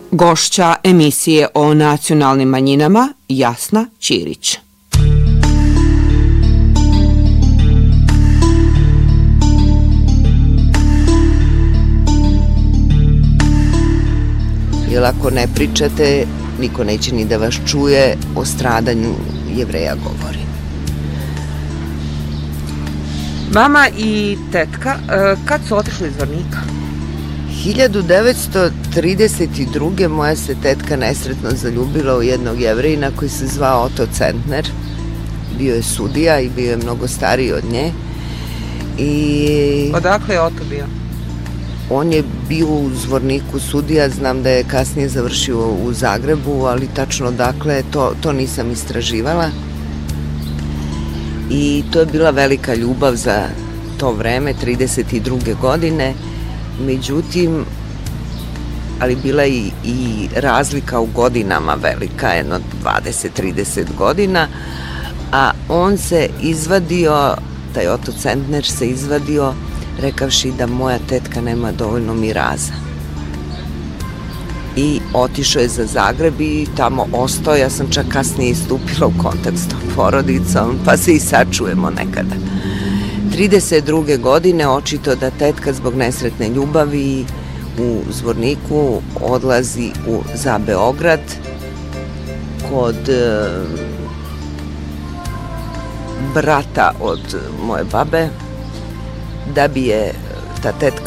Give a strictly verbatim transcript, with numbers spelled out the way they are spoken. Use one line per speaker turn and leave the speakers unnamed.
Gošća emisije o nacionalnim manjinama Jasna Ćirić.
Jer ako ne pričate, niko neće ni da vas čuje, o stradanju Jevreja govori.
Mama i tetka, kad su otišli iz Zvornika?
hiljadu devetsto trideset druge moja se tetka nesretno zaljubila u jednog Jevrejina koji se zvao Oto Centner. Bio je sudija i bio je mnogo stariji od nje. I
odakle je Oto bio?
On je bio u Zvorniku sudija, znam da je kasnije završio u Zagrebu, ali tačno dakle, to, to nisam istraživala. I to je bila velika ljubav za to vreme, trideset druge godine. Međutim, ali bila i, i razlika u godinama velika, jedno dvadeset do trideset godina, a on se izvadio, taj Oto Centner se izvadio rekavši da moja tetka nema dovoljno miraza. I otišao je za Zagreb i tamo ostao, ja sam čak kasnije istupila u kontakt s tom porodicom, pa se i sačujemo nekada. trideset druge godine očito da tetka zbog nesretne ljubavi u Zvorniku odlazi u, za Beograd kod e, brata od moje babe, da bi je ta tetka